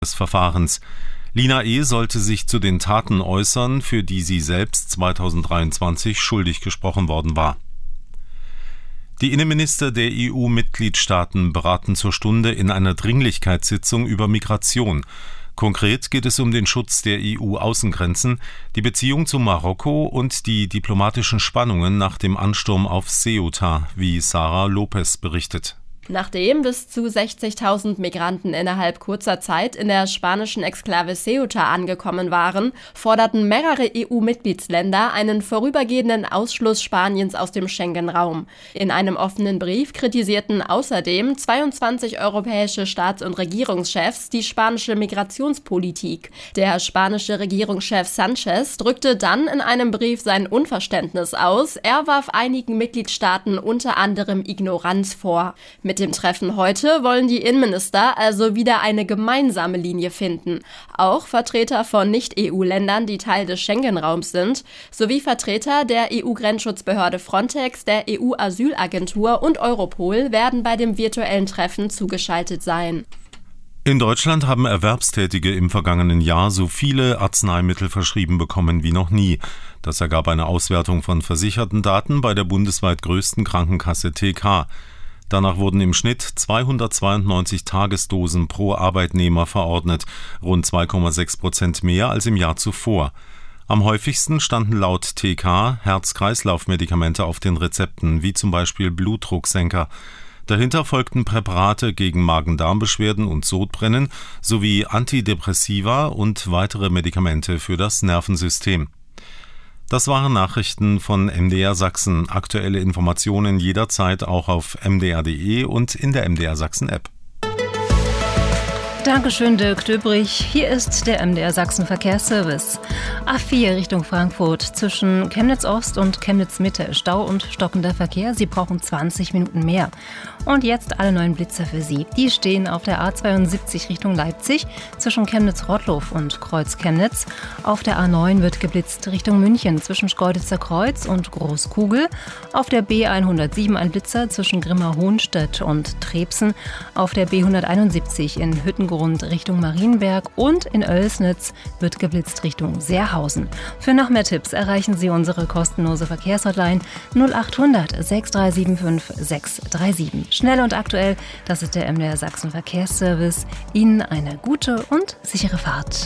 des Verfahrens. Lina E. sollte sich zu den Taten äußern, für die sie selbst 2023 schuldig gesprochen worden war. Die Innenminister der EU-Mitgliedstaaten beraten zur Stunde in einer Dringlichkeitssitzung über Migration. Konkret geht es um den Schutz der EU-Außengrenzen, die Beziehung zu Marokko und die diplomatischen Spannungen nach dem Ansturm auf Ceuta, wie Sarah Lopez berichtet. Nachdem bis zu 60.000 Migranten innerhalb kurzer Zeit in der spanischen Exklave Ceuta angekommen waren, forderten mehrere EU-Mitgliedsländer einen vorübergehenden Ausschluss Spaniens aus dem Schengen-Raum. In einem offenen Brief kritisierten außerdem 22 europäische Staats- und Regierungschefs die spanische Migrationspolitik. Der spanische Regierungschef Sánchez drückte dann in einem Brief sein Unverständnis aus. Er warf einigen Mitgliedstaaten unter anderem Ignoranz vor. Mit dem Treffen heute wollen die Innenminister also wieder eine gemeinsame Linie finden. Auch Vertreter von Nicht-EU-Ländern, die Teil des Schengen-Raums sind, sowie Vertreter der EU-Grenzschutzbehörde Frontex, der EU-Asylagentur und Europol werden bei dem virtuellen Treffen zugeschaltet sein. In Deutschland haben Erwerbstätige im vergangenen Jahr so viele Arzneimittel verschrieben bekommen wie noch nie. Das ergab eine Auswertung von Versichertendaten bei der bundesweit größten Krankenkasse TK. Danach wurden im Schnitt 292 Tagesdosen pro Arbeitnehmer verordnet, rund 2,6% mehr als im Jahr zuvor. Am häufigsten standen laut TK Herz-Kreislauf-Medikamente auf den Rezepten, wie zum Beispiel Blutdrucksenker. Dahinter folgten Präparate gegen Magen-Darm-Beschwerden und Sodbrennen sowie Antidepressiva und weitere Medikamente für das Nervensystem. Das waren Nachrichten von MDR Sachsen. Aktuelle Informationen jederzeit auch auf mdr.de und in der MDR Sachsen App. Dankeschön, Dirk Döbrich. Hier ist der MDR Sachsen Verkehrsservice. A4 Richtung Frankfurt. Zwischen Chemnitz Ost und Chemnitz Mitte Stau und stockender Verkehr. Sie brauchen 20 Minuten mehr. Und jetzt alle neuen Blitzer für Sie. Die stehen auf der A72 Richtung Leipzig zwischen Chemnitz-Rottlow und Kreuz-Chemnitz. Auf der A9 wird geblitzt Richtung München zwischen Schkeuditzer Kreuz und Großkugel. Auf der B107 ein Blitzer zwischen Grimma-Hohnstedt und Trebsen. Auf der B171 in Hüttengrund Richtung Marienberg und in Oelsnitz wird geblitzt Richtung Seerhausen. Für noch mehr Tipps erreichen Sie unsere kostenlose Verkehrshotline 0800 6375 637. Schnell und aktuell, das ist der MDR Sachsen Verkehrsservice. Ihnen eine gute und sichere Fahrt.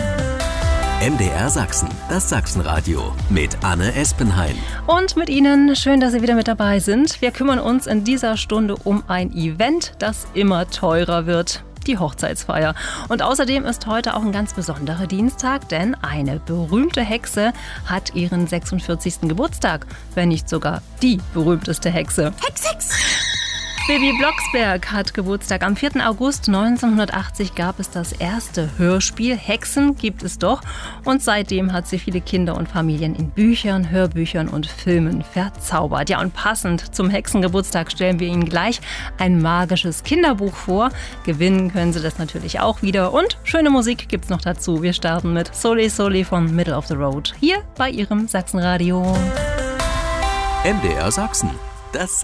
MDR Sachsen, das Sachsenradio mit Anne Espenheim. Und mit Ihnen, schön, dass Sie wieder mit dabei sind. Wir kümmern uns in dieser Stunde um ein Event, das immer teurer wird. Die Hochzeitsfeier. Und außerdem ist heute auch ein ganz besonderer Dienstag, denn eine berühmte Hexe hat ihren 46. Geburtstag, wenn nicht sogar die berühmteste Hexe. Hex! Bibi Blocksberg hat Geburtstag. Am 4. August 1980 gab es das erste Hörspiel. Hexen gibt es doch. Und seitdem hat sie viele Kinder und Familien in Büchern, Hörbüchern und Filmen verzaubert. Ja, und passend zum Hexengeburtstag stellen wir Ihnen gleich ein magisches Kinderbuch vor. Gewinnen können Sie das natürlich auch wieder. Und schöne Musik gibt's noch dazu. Wir starten mit Soli Soli von Middle of the Road. Hier bei Ihrem Sachsenradio. MDR Sachsen, das